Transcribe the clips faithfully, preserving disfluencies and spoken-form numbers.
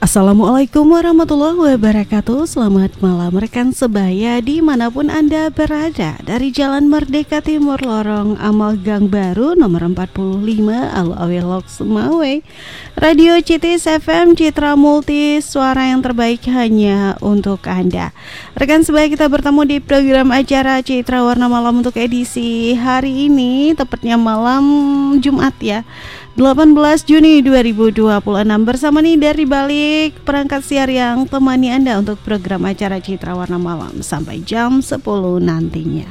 Assalamualaikum warahmatullahi wabarakatuh. Selamat malam rekan sebaya dimanapun Anda berada. Dari Jalan Merdeka Timur Lorong Amal Gang Baru nomor empat puluh lima Al-Awilok Semawe, Radio C T S F M Citra Multi, suara yang terbaik hanya untuk Anda. Rekan sebaya, kita bertemu di program acara Citra Warna Malam untuk edisi hari ini, tepatnya malam Jumat ya, delapan belas Juni dua ribu dua puluh enam. Bersama nih dari balik perangkat siar yang temani Anda untuk program acara Citra Warna Malam sampai jam sepuluh nantinya.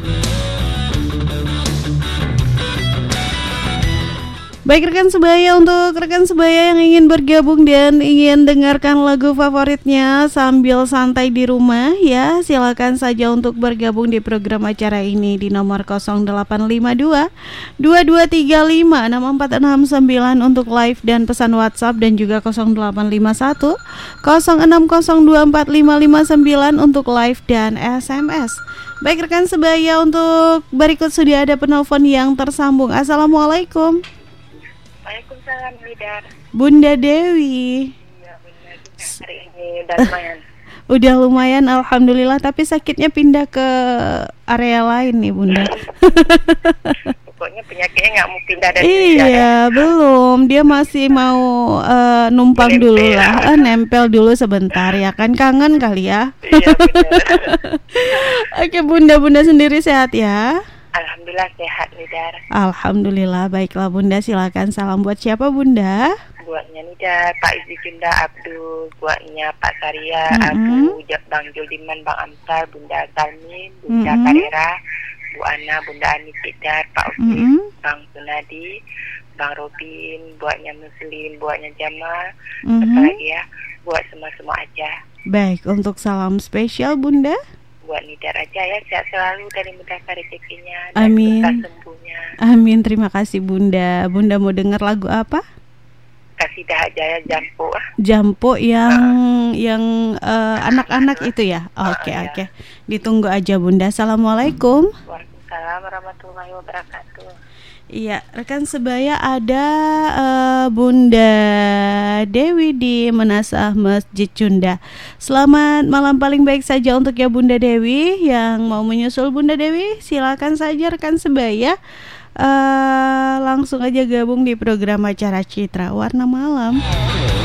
Baik rekan sebaya, untuk rekan sebaya yang ingin bergabung dan ingin dengarkan lagu favoritnya sambil santai di rumah ya, silakan saja untuk bergabung di program acara ini di nomor nol delapan lima dua, dua dua tiga lima, enam empat enam sembilan untuk live dan pesan WhatsApp, dan juga nol delapan lima satu, nol enam nol dua empat lima lima sembilan untuk live dan S M S. Baik rekan sebaya, untuk berikut sudah ada penelpon yang tersambung. Assalamualaikum. Waalaikumsalam, Lidar. Bunda Dewi. Iya, benar. Hari ini udah lumayan. Udah lumayan, alhamdulillah. Tapi sakitnya pindah ke area lain nih, Bunda. Pokoknya penyakitnya nggak mau pindah dari Iya, ya. belum. Dia masih mau uh, numpang Nempel. dulu lah, uh, nempel dulu sebentar ya kan, kangen kali ya. Iya, benar. Oke, Bunda-bunda sendiri sehat ya? Alhamdulillah sehat, Lidar. Alhamdulillah, baiklah Bunda, silakan. Salam buat siapa Bunda? Buatnya Lidar, Pak Izzi Junda Abdul, buatnya Pak Saria, Mm-hmm. Abu, Bang Juldiman, Bang Amsal, Bunda Salmin, Bunda Mm-hmm. Karera, Bu Ana, Bunda Ani Tidar, Pak Uki, Mm-hmm. Bang Sunadi, Bang Robin, buatnya Muslim, buatnya Jamal, Mm-hmm. apa lagi ya, buat semua-semua aja. Baik, untuk salam spesial Bunda. Buat Lidar aja ya, sehat selalu dari mudahkan rezekinya dan Amin. susah sembuhnya. Amin, terima kasih Bunda. Bunda mau dengar lagu apa? Kasidah Jaya Jampo. Jampo yang uh. yang uh, anak-anak itu ya. Oke, uh, oke. Ditunggu aja Bunda. Assalamualaikum. Waalaikumsalam warahmatullahi wabarakatuh. Iya, rekan sebaya, ada uh, Bunda Dewi di Menasah Masjid Cunda. Selamat malam paling baik saja untuk ya Bunda Dewi. Yang mau menyusul Bunda Dewi, silakan saja rekan sebaya. Uh, langsung aja gabung di program acara Citra Warna Malam.